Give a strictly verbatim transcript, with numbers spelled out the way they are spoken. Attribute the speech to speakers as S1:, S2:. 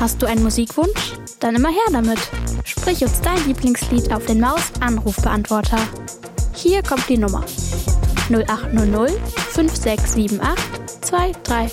S1: Hast du einen Musikwunsch? Dann immer her damit. Sprich uns dein Lieblingslied auf den Maus-Anrufbeantworter. Hier kommt die Nummer null acht null null fünf sechs sieben acht zwei drei